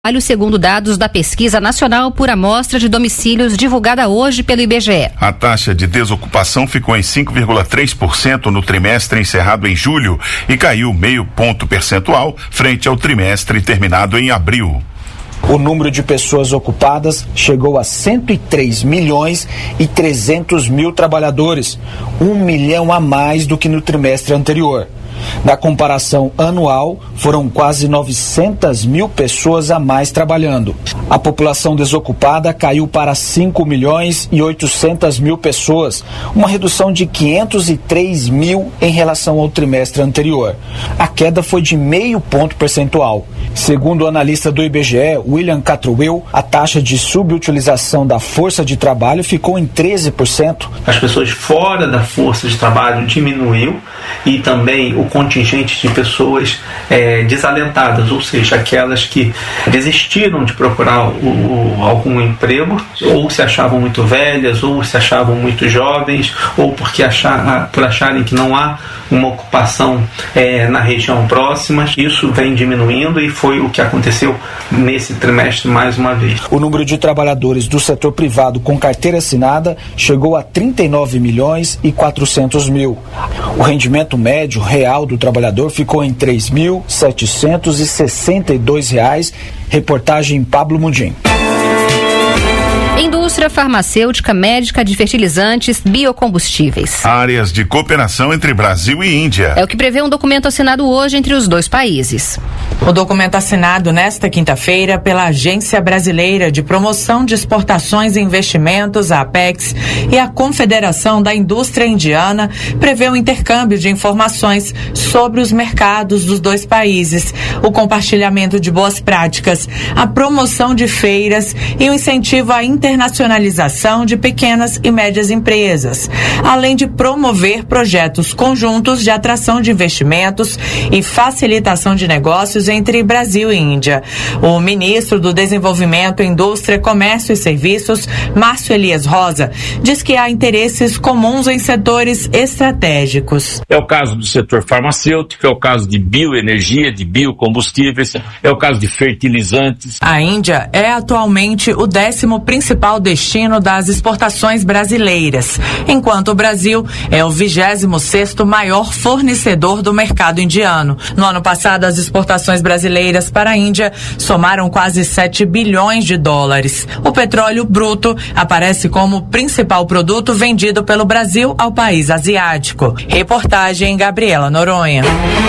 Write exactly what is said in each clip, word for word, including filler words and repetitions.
Segundo dados da Pesquisa Nacional por Amostra de Domicílios divulgada hoje pelo I B G E. A taxa de desocupação ficou em cinco vírgula três por cento no trimestre encerrado em julho e caiu meio ponto percentual frente ao trimestre terminado em abril. O número de pessoas ocupadas chegou a cento e três milhões e trezentos mil trabalhadores, um milhão a mais do que no trimestre anterior. Na comparação anual, foram quase novecentas mil pessoas a mais trabalhando. A população desocupada caiu para cinco milhões e oitocentas mil pessoas, uma redução de quinhentos e três mil em relação ao trimestre anterior. A queda foi de meio ponto percentual. Segundo o analista do I B G E, William Catruel, a taxa de subutilização da força de trabalho ficou em treze por cento. As pessoas fora da força de trabalho diminuiu e também o contingente de pessoas é, desalentadas, ou seja, aquelas que desistiram de procurar o, o, algum emprego, ou se achavam muito velhas, ou se achavam muito jovens, ou porque achar, por acharem que não há uma ocupação é, na região próxima. Isso vem diminuindo e foi o que aconteceu nesse trimestre mais uma vez. O número de trabalhadores do setor privado com carteira assinada chegou a trinta e nove milhões e quatrocentos mil. O rendimento médio real do trabalhador ficou em três mil setecentos e sessenta e dois reais. Reportagem Pablo Mundim. Indústria farmacêutica, médica, de fertilizantes, biocombustíveis. Áreas de cooperação entre Brasil e Índia. É o que prevê um documento assinado hoje entre os dois países. O documento assinado nesta quinta-feira pela Agência Brasileira de Promoção de Exportações e Investimentos, a APEX, e a Confederação da Indústria Indiana prevê o intercâmbio de informações sobre os mercados dos dois países, o compartilhamento de boas práticas, a promoção de feiras e o incentivo à internacionalização de pequenas e médias empresas, além de promover projetos conjuntos de atração de investimentos e facilitação de negócios entre Brasil e Índia. O ministro do Desenvolvimento, Indústria, Comércio e Serviços, Márcio Elias Rosa, diz que há interesses comuns em setores estratégicos. É o caso do setor farmacêutico, é o caso de bioenergia, de biocombustíveis, é o caso de fertilizantes. A Índia é atualmente o décimo principal destino das exportações brasileiras, enquanto o Brasil é o vigésimo sexto maior fornecedor do mercado indiano. No ano passado, as exportações brasileiras para a Índia somaram quase sete bilhões de dólares. O petróleo bruto aparece como o principal produto vendido pelo Brasil ao país asiático. Reportagem Gabriela Noronha.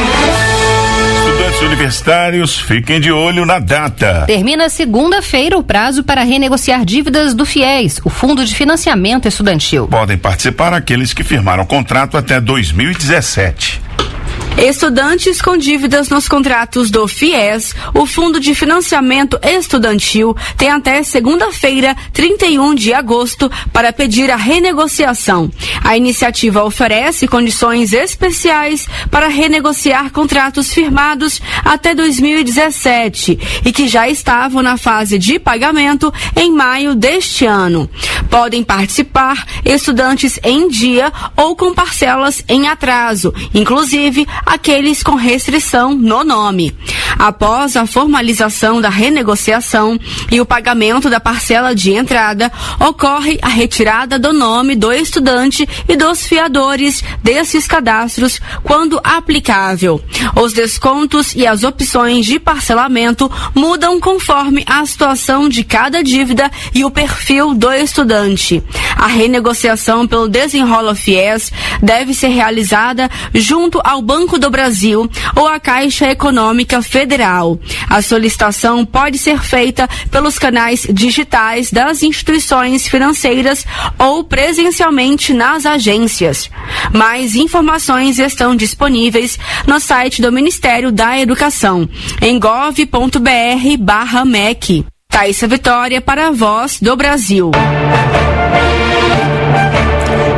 Estudantes universitários, fiquem de olho na data. Termina segunda-feira o prazo para renegociar dívidas do FIES, o Fundo de Financiamento Estudantil. Podem participar aqueles que firmaram contrato até dois mil e dezessete. Estudantes com dívidas nos contratos do FIES, o Fundo de Financiamento Estudantil, tem até segunda-feira, trinta e um de agosto, para pedir a renegociação. A iniciativa oferece condições especiais para renegociar contratos firmados até dois mil e dezessete e que já estavam na fase de pagamento em maio deste ano. Podem participar estudantes em dia ou com parcelas em atraso, inclusive aqueles com restrição no nome. Após a formalização da renegociação e o pagamento da parcela de entrada, ocorre a retirada do nome do estudante e dos fiadores desses cadastros, quando aplicável. Os descontos e as opções de parcelamento mudam conforme a situação de cada dívida e o perfil do estudante. A renegociação pelo Desenrola FIES deve ser realizada junto ao Banco do Brasil ou a Caixa Econômica Federal. A solicitação pode ser feita pelos canais digitais das instituições financeiras ou presencialmente nas agências. Mais informações estão disponíveis no site do Ministério da Educação, em gov ponto br barra M E C. Thaisa Vitória para a Voz do Brasil.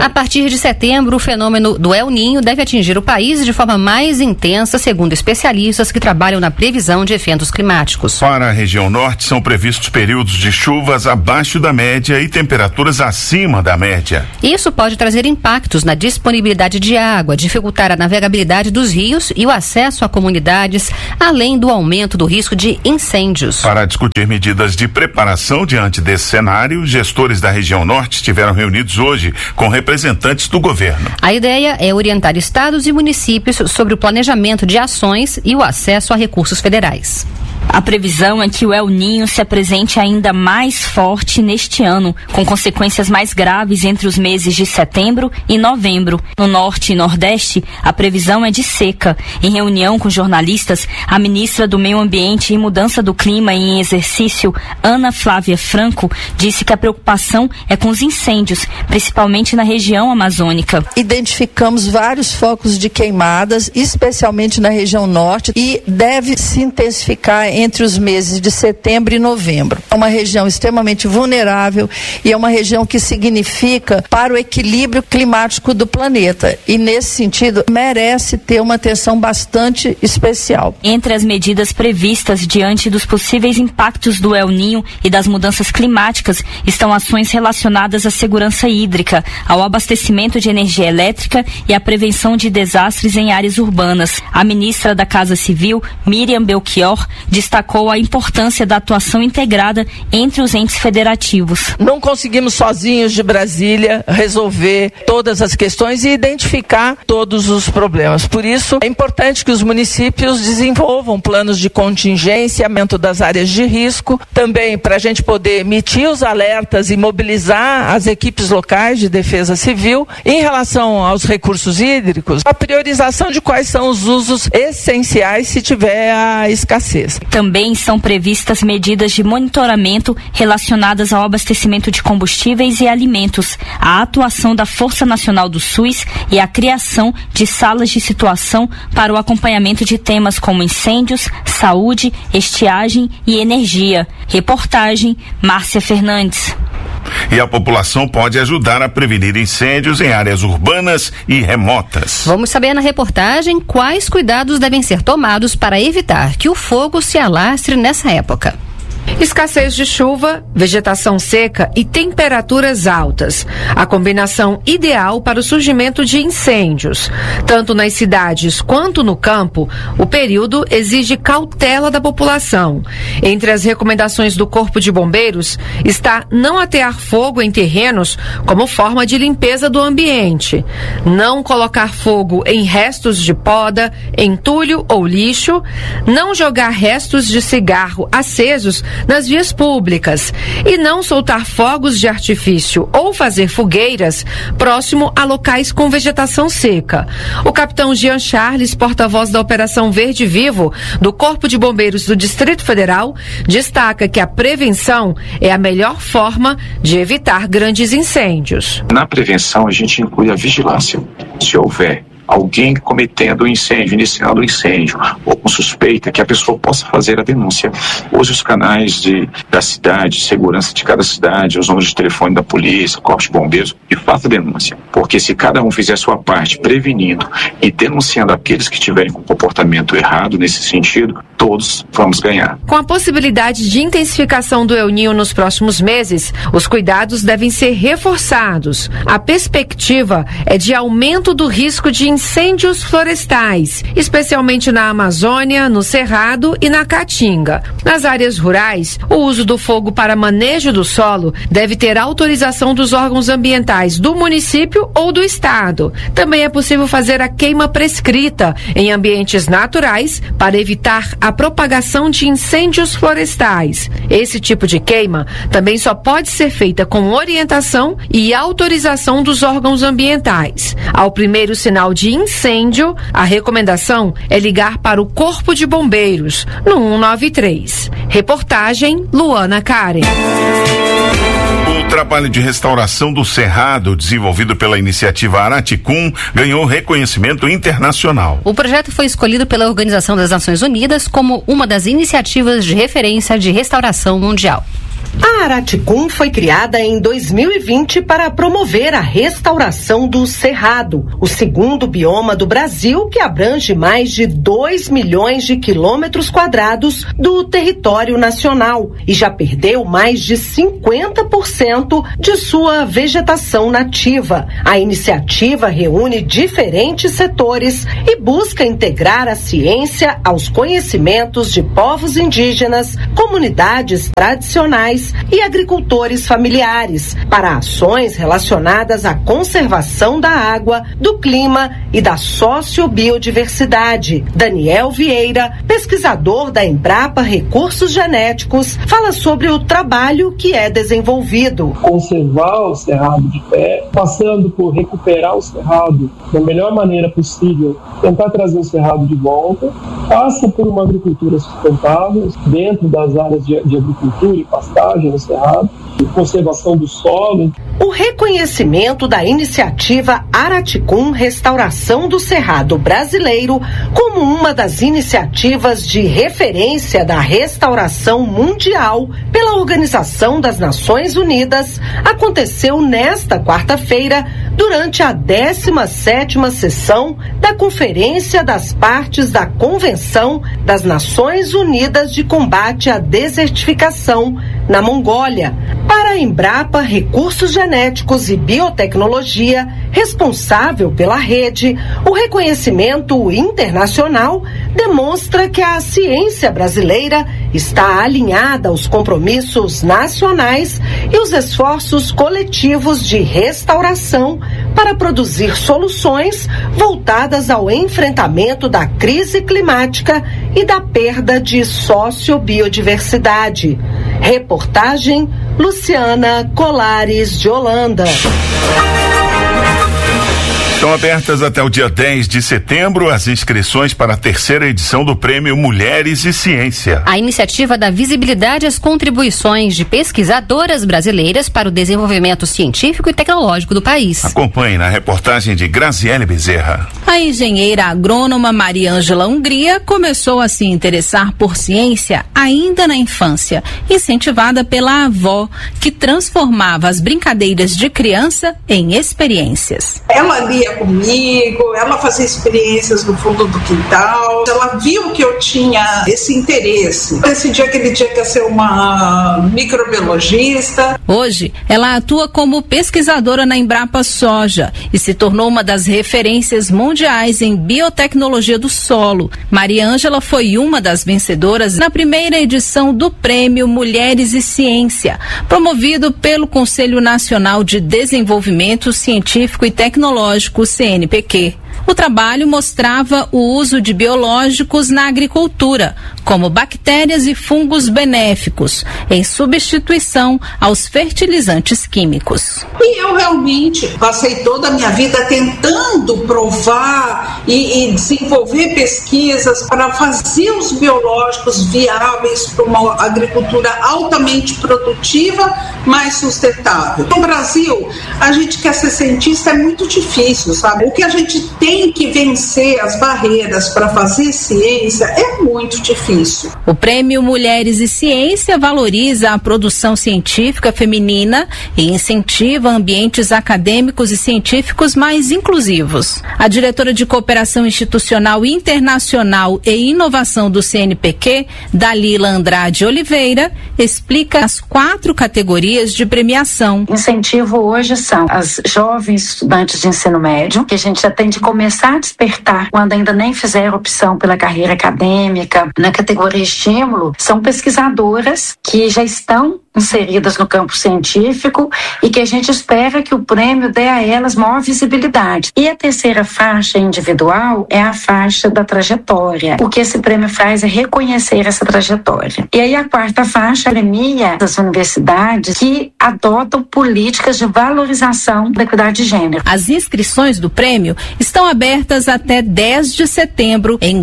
A partir de setembro, o fenômeno do El Niño deve atingir o país de forma mais intensa, segundo especialistas que trabalham na previsão de eventos climáticos. Para a região norte, são previstos períodos de chuvas abaixo da média e temperaturas acima da média. Isso pode trazer impactos na disponibilidade de água, dificultar a navegabilidade dos rios e o acesso a comunidades, além do aumento do risco de incêndios. Para discutir medidas de preparação diante desse cenário, gestores da região norte estiveram reunidos hoje com representantes do governo. A ideia é orientar estados e municípios sobre o planejamento de ações e o acesso a recursos federais. A previsão é que o El Niño se apresente ainda mais forte neste ano, com consequências mais graves entre os meses de setembro e novembro. No norte e nordeste, a previsão é de seca. Em reunião com jornalistas, a ministra do Meio Ambiente e Mudança do Clima em exercício, Ana Flávia Franco, disse que a preocupação é com os incêndios, principalmente na região amazônica. Identificamos vários focos de queimadas, especialmente na região norte, e deve se intensificar entre os meses de setembro e novembro. É uma região extremamente vulnerável e é uma região que significa para o equilíbrio climático do planeta, e nesse sentido merece ter uma atenção bastante especial. Entre as medidas previstas diante dos possíveis impactos do El Niño e das mudanças climáticas estão ações relacionadas à segurança hídrica, ao abastecimento de energia elétrica e à prevenção de desastres em áreas urbanas. A ministra da Casa Civil, Miriam Belchior, destacou a importância da atuação integrada entre os entes federativos. Não conseguimos sozinhos de Brasília resolver todas as questões e identificar todos os problemas. Por isso, é importante que os municípios desenvolvam planos de contingência, aumento das áreas de risco, também para a gente poder emitir os alertas e mobilizar as equipes locais de defesa civil. Em relação aos recursos hídricos, a priorização de quais são os usos essenciais se tiver a escassez. Também são previstas medidas de monitoramento relacionadas ao abastecimento de combustíveis e alimentos, a atuação da Força Nacional do SUS e a criação de salas de situação para o acompanhamento de temas como incêndios, saúde, estiagem e energia. Reportagem, Márcia Fernandes. E a população pode ajudar a prevenir incêndios em áreas urbanas e remotas. Vamos saber na reportagem quais cuidados devem ser tomados para evitar que o fogo se alastre nessa época. Escassez de chuva, vegetação seca e temperaturas altas. A combinação ideal para o surgimento de incêndios. Tanto nas cidades quanto no campo, o período exige cautela da população. Entre as recomendações do Corpo de Bombeiros está não atear fogo em terrenos como forma de limpeza do ambiente, não colocar fogo em restos de poda, entulho ou lixo, não jogar restos de cigarro acesos nas vias públicas e não soltar fogos de artifício ou fazer fogueiras próximo a locais com vegetação seca. O capitão Jean Charles, porta-voz da Operação Verde Vivo do Corpo de Bombeiros do Distrito Federal, destaca que a prevenção é a melhor forma de evitar grandes incêndios. Na prevenção, a gente inclui a vigilância. Se houver alguém cometendo um incêndio, iniciando um incêndio, ou com suspeita, que a pessoa possa fazer a denúncia. Use os canais de, da cidade, segurança de cada cidade, os números de telefone da polícia, corpo de bombeiros, e faça a denúncia. Porque se cada um fizer a sua parte, prevenindo e denunciando aqueles que tiverem com comportamento errado nesse sentido, todos vamos ganhar. Com a possibilidade de intensificação do El Niño nos próximos meses, os cuidados devem ser reforçados. A perspectiva é de aumento do risco de incêndios florestais, especialmente na Amazônia, no Cerrado e na Caatinga. Nas áreas rurais, o uso do fogo para manejo do solo deve ter autorização dos órgãos ambientais do município ou do estado. Também é possível fazer a queima prescrita em ambientes naturais para evitar a propagação de incêndios florestais. Esse tipo de queima também só pode ser feita com orientação e autorização dos órgãos ambientais. Ao primeiro sinal de incêndio, a recomendação é ligar para o Corpo de Bombeiros no um nove três. Reportagem Luana Karen. O trabalho de restauração do Cerrado, desenvolvido pela iniciativa Araticum, ganhou reconhecimento internacional. O projeto foi escolhido pela Organização das Nações Unidas como uma das iniciativas de referência de restauração mundial. A Araticum foi criada em dois mil e vinte para promover a restauração do Cerrado, o segundo bioma do Brasil que abrange mais de dois milhões de quilômetros quadrados do território nacional e já perdeu mais de cinquenta por cento de sua vegetação nativa. A iniciativa reúne diferentes setores e busca integrar a ciência aos conhecimentos de povos indígenas, comunidades tradicionais e agricultores familiares para ações relacionadas à conservação da água, do clima e da sociobiodiversidade. Daniel Vieira, pesquisador da Embrapa Recursos Genéticos, fala sobre o trabalho que é desenvolvido. Conservar o cerrado de pé, passando por recuperar o cerrado da melhor maneira possível, tentar trazer o cerrado de volta, passa por uma agricultura sustentável dentro das áreas de, de agricultura e pastagem no cerrado, conservação do solo. O reconhecimento da iniciativa Araticum Restauração do Cerrado Brasileiro como uma das iniciativas de referência da restauração mundial pela Organização das Nações Unidas aconteceu nesta quarta-feira durante a décima sétima sessão da Conferência das Partes da Convenção das Nações Unidas de Combate à Desertificação na Mongólia. Para a Embrapa Recursos Genéticos e Biotecnologia, responsável pela rede, o reconhecimento internacional demonstra que a ciência brasileira está alinhada aos compromissos nacionais e os esforços coletivos de restauração para produzir soluções voltadas ao enfrentamento da crise climática e da perda de sociobiodiversidade. Reportagem Luciana Colares de Holanda. Estão abertas até o dia dez de setembro as inscrições para a terceira edição do Prêmio Mulheres e Ciência. A iniciativa dá visibilidade às contribuições de pesquisadoras brasileiras para o desenvolvimento científico e tecnológico do país. Acompanhe na reportagem de Graziele Bezerra. A engenheira agrônoma Mariângela Hungria começou a se interessar por ciência ainda na infância, incentivada pela avó, que transformava as brincadeiras de criança em experiências. Ela lia comigo, ela fazia experiências no fundo do quintal, ela viu que eu tinha esse interesse. Decidi aquele dia que ia ser uma microbiologista. Hoje, ela atua como pesquisadora na Embrapa Soja e se tornou uma das referências mundiais em biotecnologia do solo. Mariângela foi uma das vencedoras na primeira edição do Prêmio Mulheres e Ciência, promovido pelo Conselho Nacional de Desenvolvimento Científico e Tecnológico, C N P Q. O trabalho mostrava o uso de biológicos na agricultura, como bactérias e fungos benéficos, em substituição aos fertilizantes químicos. E eu realmente passei toda a minha vida tentando provar e, e desenvolver pesquisas para fazer os biológicos viáveis para uma agricultura altamente produtiva, mais sustentável. No Brasil, a gente quer ser cientista é muito difícil, sabe? O que a gente tem que vencer as barreiras para fazer ciência é muito difícil. O Prêmio Mulheres e Ciência valoriza a produção científica feminina e incentiva ambientes acadêmicos e científicos mais inclusivos. A diretora de Cooperação Institucional Internacional e Inovação do C N P Q, Dalila Andrade Oliveira, explica as quatro categorias de premiação. Incentivo hoje são as jovens estudantes de ensino médio, que a gente já tem de começar a despertar quando ainda nem fizeram opção pela carreira acadêmica. Na categoria estímulo, são pesquisadoras que já estão inseridas no campo científico e que a gente espera que o prêmio dê a elas maior visibilidade. E a terceira faixa individual é a faixa da trajetória. O que esse prêmio faz é reconhecer essa trajetória. E aí a quarta faixa premia as universidades que adotam políticas de valorização da equidade de gênero. As inscrições do prêmio estão abertas até dez de setembro em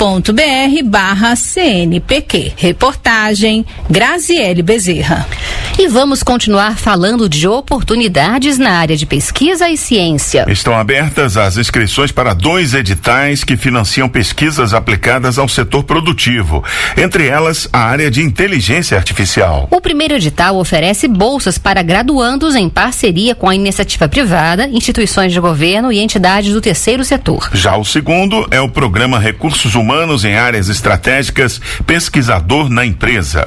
gov.br barra CNPq. Reportagem Graziele Bezerra. E vamos continuar falando de oportunidades na área de pesquisa e ciência. Estão abertas as inscrições para dois editais que financiam pesquisas aplicadas ao setor produtivo, entre elas a área de inteligência artificial. O primeiro edital oferece bolsas para graduandos em parceria com a iniciativa privada, instituições de governo e entidades do terceiro setor. Já o segundo é o programa Recursos Humanos em Áreas Estratégicas, Pesquisador na Empresa.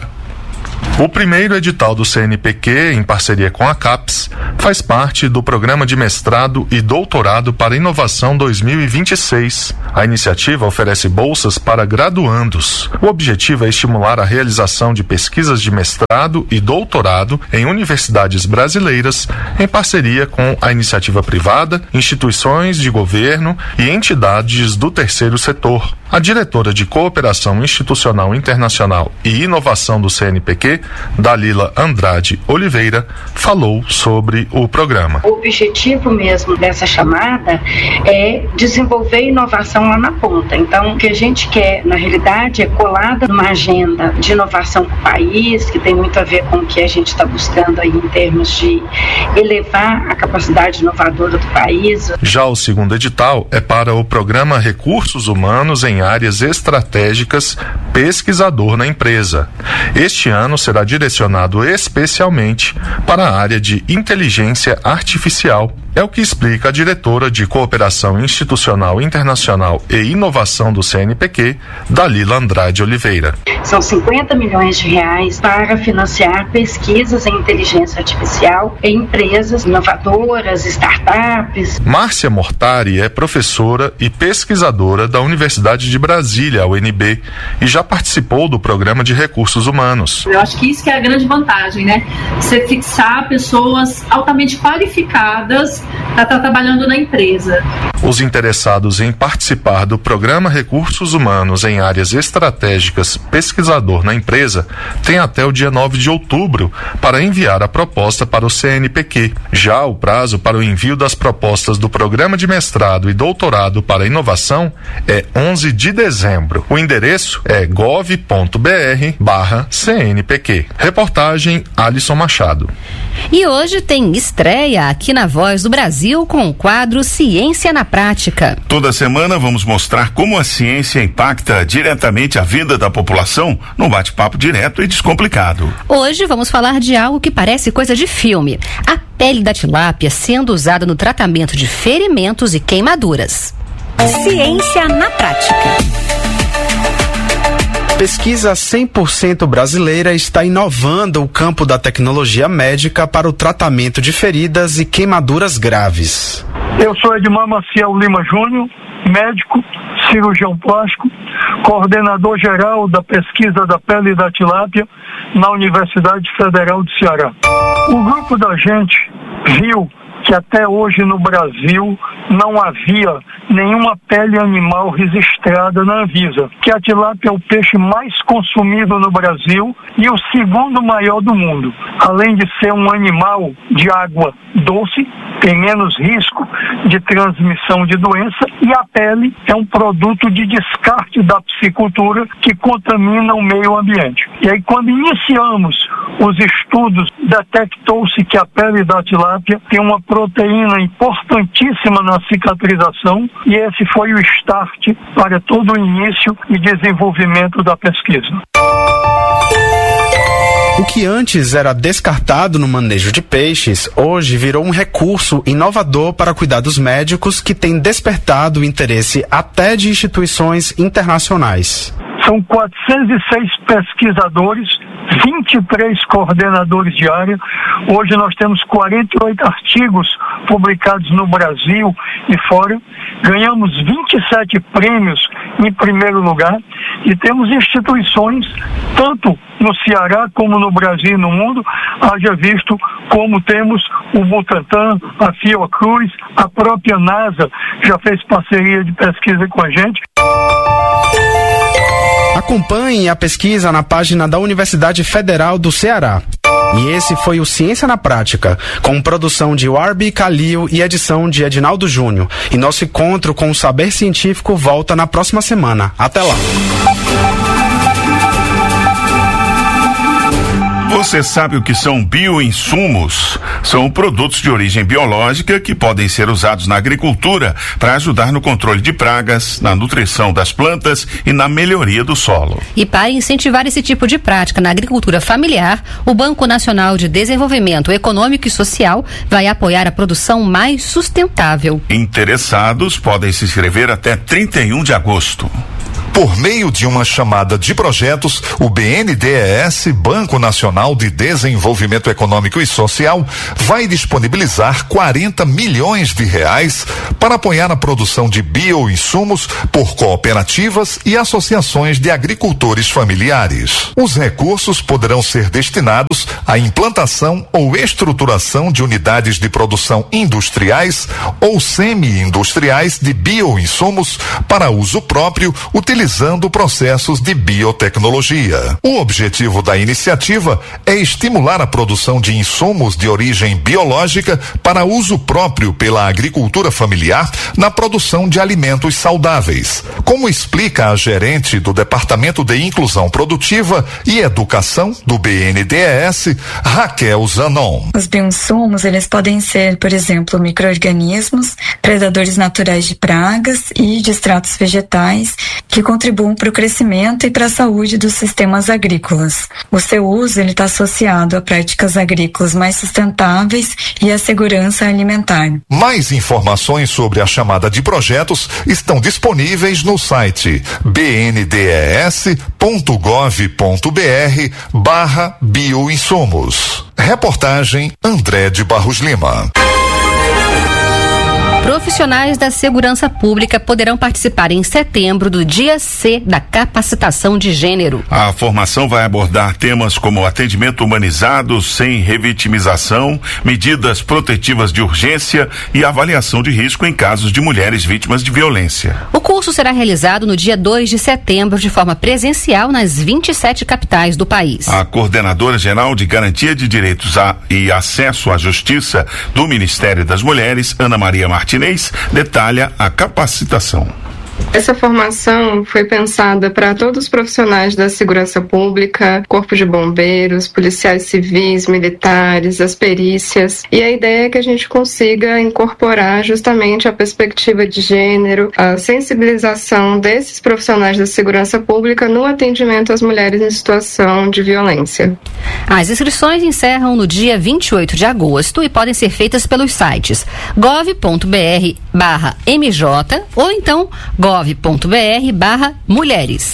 O primeiro edital do C N Pq, em parceria com a CAPES, faz parte do Programa de Mestrado e Doutorado para Inovação dois mil e vinte e seis. A iniciativa oferece bolsas para graduandos. O objetivo é estimular a realização de pesquisas de mestrado e doutorado em universidades brasileiras, em parceria com a iniciativa privada, instituições de governo e entidades do terceiro setor. A diretora de Cooperação Institucional Internacional e Inovação do C N Pq, Dalila Andrade Oliveira, falou sobre o programa. O objetivo mesmo dessa chamada é desenvolver inovação lá na ponta. Então, o que a gente quer, na realidade, é colada numa agenda de inovação para o país, que tem muito a ver com o que a gente está buscando aí em termos de elevar a capacidade inovadora do país. Já o segundo edital é para o programa Recursos Humanos em Áreas Estratégicas, Pesquisador na Empresa. Este ano será direcionado especialmente para a área de inteligência artificial. É o que explica a diretora de Cooperação Institucional Internacional e Inovação do C N Pq, Dalila Andrade Oliveira. São cinquenta milhões de reais para financiar pesquisas em inteligência artificial em empresas inovadoras, startups. Márcia Mortari é professora e pesquisadora da Universidade de Brasília, a U N B, e já participou do Programa de Recursos Humanos. Eu acho que isso que é a grande vantagem, né? Você fixar pessoas altamente qualificadas para estar trabalhando na empresa. Os interessados em participar do Programa Recursos Humanos em Áreas Estratégicas Pesquisador na Empresa têm até o dia nove de outubro para enviar a proposta para o C N Pq. Já o prazo para o envio das propostas do Programa de Mestrado e Doutorado para Inovação é onze de dezembro. O endereço é gov ponto br barra C N Pq. Reportagem Alisson Machado. E hoje tem estreia aqui na Voz do Brasil com o quadro Ciência na Prática. Toda semana vamos mostrar como a ciência impacta diretamente a vida da população num bate-papo direto e descomplicado. Hoje vamos falar de algo que parece coisa de filme: a pele da tilápia sendo usada no tratamento de ferimentos e queimaduras. Ciência na Prática. Pesquisa cem por cento brasileira está inovando o campo da tecnologia médica para o tratamento de feridas e queimaduras graves. Eu sou Edmar Maciel Lima Júnior, médico, cirurgião plástico, coordenador geral da pesquisa da pele da tilápia na Universidade Federal do Ceará. O grupo da gente viu que até hoje no Brasil não havia nenhuma pele animal registrada na Anvisa, que a tilápia é o peixe mais consumido no Brasil e o segundo maior do mundo. Além de ser um animal de água doce, tem menos risco de transmissão de doença, e a pele é um produto de descarte da piscicultura que contamina o meio ambiente. E aí, quando iniciamos os estudos, detectou-se que a pele da tilápia tem uma proteína importantíssima na cicatrização, e esse foi o start para todo o início e desenvolvimento da pesquisa. O que antes era descartado no manejo de peixes, hoje virou um recurso inovador para cuidados médicos que tem despertado o interesse até de instituições internacionais. São quatrocentos e seis pesquisadores, vinte e três coordenadores de área. Hoje nós temos quarenta e oito artigos publicados no Brasil e fora. Ganhamos vinte e sete prêmios em primeiro lugar e temos instituições, tanto no Ceará como no Brasil e no mundo, haja visto como temos o Butantan, a Fiocruz, a própria NASA já fez parceria de pesquisa com a gente. Acompanhe a pesquisa na página da Universidade Federal do Ceará. E esse foi o Ciência na Prática, com produção de Warby Calil e edição de Edinaldo Júnior. E nosso encontro com o saber científico volta na próxima semana. Até lá! Você sabe o que são bioinsumos? São produtos de origem biológica que podem ser usados na agricultura para ajudar no controle de pragas, na nutrição das plantas e na melhoria do solo. E para incentivar esse tipo de prática na agricultura familiar, o Banco Nacional de Desenvolvimento Econômico e Social vai apoiar a produção mais sustentável. Interessados podem se inscrever até trinta e um de agosto. Por meio de uma chamada de projetos, o B N D E S, Banco Nacional de Desenvolvimento Econômico e Social, vai disponibilizar quarenta milhões de reais para apoiar a produção de bioinsumos por cooperativas e associações de agricultores familiares. Os recursos poderão ser destinados à implantação ou estruturação de unidades de produção industriais ou semi-industriais de bioinsumos para uso próprio, utilizando Utilizando processos de biotecnologia. O objetivo da iniciativa é estimular a produção de insumos de origem biológica para uso próprio pela agricultura familiar na produção de alimentos saudáveis, como explica a gerente do Departamento de Inclusão Produtiva e Educação do B N D E S, Raquel Zanon. Os bioinsumos, eles podem ser, por exemplo, micro-organismos, predadores naturais de pragas e de extratos vegetais que contribuem para o crescimento e para a saúde dos sistemas agrícolas. O seu uso ele está associado a práticas agrícolas mais sustentáveis e à segurança alimentar. Mais informações sobre a chamada de projetos estão disponíveis no site b n d e s ponto gov ponto b r barra bioinsumos. Reportagem André de Barros Lima. Profissionais da segurança pública poderão participar em setembro do Dia C da Capacitação de Gênero. A formação vai abordar temas como atendimento humanizado, sem revitimização, medidas protetivas de urgência e avaliação de risco em casos de mulheres vítimas de violência. O curso será realizado no dia dois de setembro de forma presencial nas vinte e sete capitais do país. A coordenadora geral de Garantia de Direitos a, e Acesso à Justiça do Ministério das Mulheres, Ana Maria Martins, detalha a capacitação. Essa formação foi pensada para todos os profissionais da segurança pública, corpo de bombeiros, policiais civis, militares, as perícias. E a ideia é que a gente consiga incorporar justamente a perspectiva de gênero, a sensibilização desses profissionais da segurança pública no atendimento às mulheres em situação de violência. As inscrições encerram no dia vinte e oito de agosto e podem ser feitas pelos sites gov ponto b r barra m j ou então gov ponto b r barra mulheres.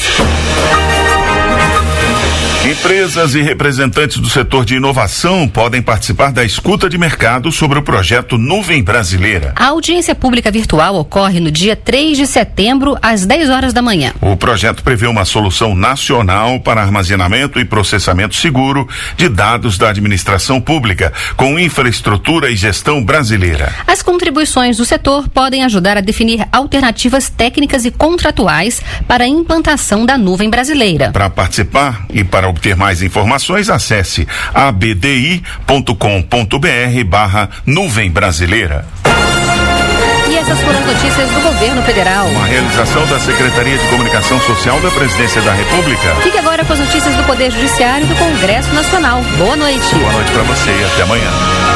Empresas e representantes do setor de inovação podem participar da escuta de mercado sobre o projeto Nuvem Brasileira. A audiência pública virtual ocorre no dia três de setembro, às dez horas da manhã. O projeto prevê uma solução nacional para armazenamento e processamento seguro de dados da administração pública, com infraestrutura e gestão brasileira. As contribuições do setor podem ajudar a definir alternativas técnicas e contratuais para a implantação da nuvem brasileira. Para participar e para obter mais informações, acesse a b d i ponto com ponto b r barra nuvem brasileira. E essas foram as notícias do governo federal. Uma realização da Secretaria de Comunicação Social da Presidência da República. Fique agora com as notícias do Poder Judiciário e do Congresso Nacional. Boa noite. Boa noite para você e até amanhã.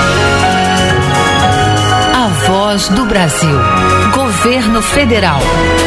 A Voz do Brasil. Governo Federal.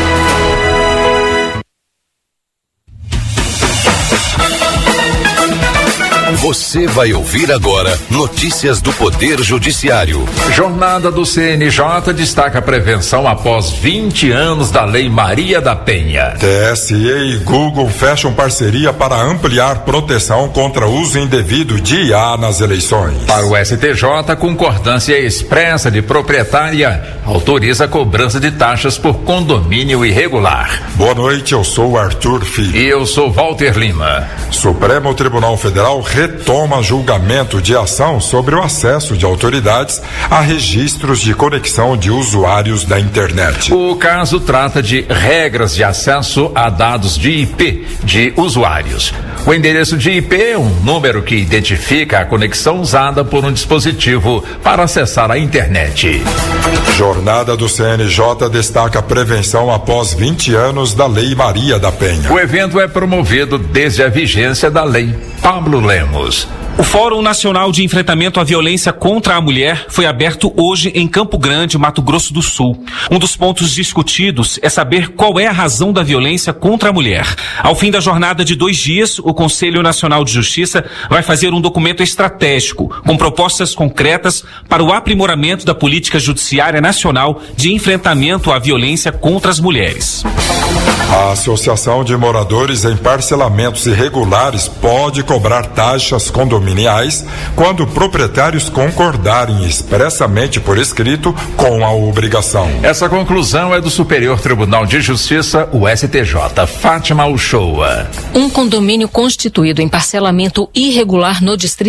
Você vai ouvir agora notícias do Poder Judiciário. Jornada do C N J destaca a prevenção após vinte anos da Lei Maria da Penha. T S E e Google fecham parceria para ampliar proteção contra uso indevido de I A nas eleições. Para o S T J, concordância expressa de proprietária autoriza a cobrança de taxas por condomínio irregular. Boa noite, eu sou Arthur Filho. E eu sou Walter Lima. Supremo Tribunal Federal retoma julgamento de ação sobre o acesso de autoridades a registros de conexão de usuários da internet. O caso trata de regras de acesso a dados de I P de usuários. O endereço de I P é um número que identifica a conexão usada por um dispositivo para acessar a internet. Jornada do C N J destaca a prevenção após vinte anos da Lei Maria da Penha. O evento é promovido desde a vigência da lei. Pablo Lemos. O Fórum Nacional de Enfrentamento à Violência contra a Mulher foi aberto hoje em Campo Grande, Mato Grosso do Sul. Um dos pontos discutidos é saber qual é a razão da violência contra a mulher. Ao fim da jornada de dois dias, o Conselho Nacional de Justiça vai fazer um documento estratégico com propostas concretas para o aprimoramento da política judiciária nacional de enfrentamento à violência contra as mulheres. A Associação de Moradores em Parcelamentos Irregulares pode cobrar taxas condominiais quando proprietários concordarem expressamente por escrito com a obrigação. Essa conclusão é do Superior Tribunal de Justiça, o S T J. Fátima Uchoa. Um condomínio constituído em parcelamento irregular no Distrito